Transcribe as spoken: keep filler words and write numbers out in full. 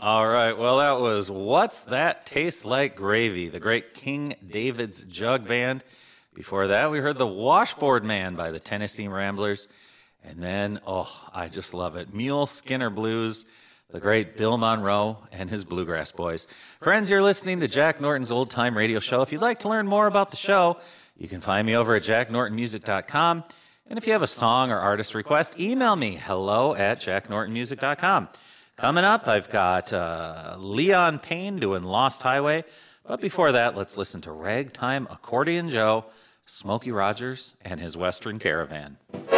All right, well, that was What's That Taste Like Gravy, the great King David's Jug Band. Before that, we heard The Washboard Man by the Tennessee Ramblers. And then, oh, I just love it, Mule Skinner Blues, the great Bill Monroe and his Bluegrass Boys. Friends, you're listening to Jack Norton's Old Time Radio Show. If you'd like to learn more about the show, you can find me over at jack norton music dot com. And if you have a song or artist request, email me, hello at jack norton music dot com. Coming up, I've got uh, Leon Payne doing Lost Highway. But before that, let's listen to Ragtime Accordion Joe, Smokey Rogers, and his Western Caravan.